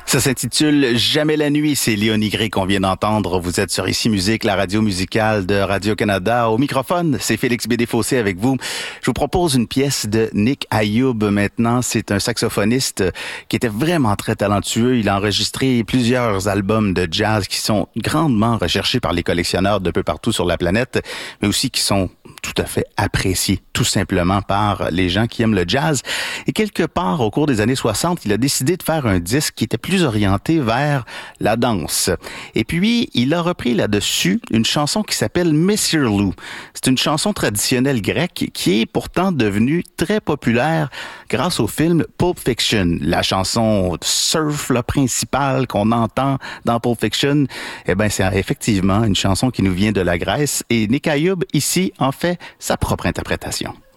Ça s'intitule Jamais la nuit. C'est Léonie Gray qu'on vient d'entendre. Vous êtes sur Ici Musique, la radio musicale de Radio-Canada. Au microphone, c'est Félix Bédé-Fossé avec vous. Je vous propose une pièce de Nick Ayoub maintenant. C'est un saxophoniste qui était vraiment très talentueux. Il a enregistré plusieurs albums de jazz qui sont grandement recherchés par les collectionneurs de peu partout sur la planète, mais aussi qui sont tout à fait appréciés, tout simplement par les gens qui aiment le jazz. Et quelque part, au cours des années 60, il a décidé de faire un disque qui était plus orienté vers la danse. Et puis, il a repris là-dessus une chanson qui s'appelle Monsieur Lou. C'est une chanson traditionnelle grecque qui est pourtant devenue très populaire grâce au film Pulp Fiction. La chanson surf là, principale qu'on entend dans Pulp Fiction, eh ben, c'est effectivement une chanson qui nous vient de la Grèce. Et Nick Ayoub, ici, en fait sa propre interprétation.